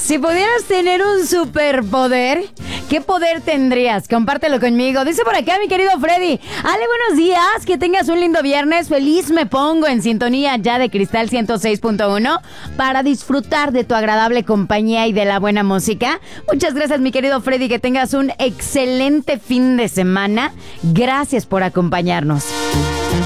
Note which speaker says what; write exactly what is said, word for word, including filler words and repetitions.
Speaker 1: Si pudieras tener un superpoder, ¿qué poder tendrías? Compártelo conmigo. Dice por acá mi querido Freddy. Ale, buenos días. Que tengas un lindo viernes. Feliz me pongo en sintonía ya de Cristal ciento seis punto uno para disfrutar de tu agradable compañía y de la buena música. Muchas gracias, mi querido Freddy. Que tengas un excelente fin de semana. Gracias por acompañarnos.